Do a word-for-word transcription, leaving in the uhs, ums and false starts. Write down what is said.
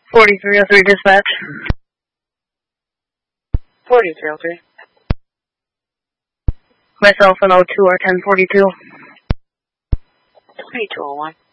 forty-three oh three dispatch. forty-three oh three. Myself and O two are ten forty-two. twenty-two oh one.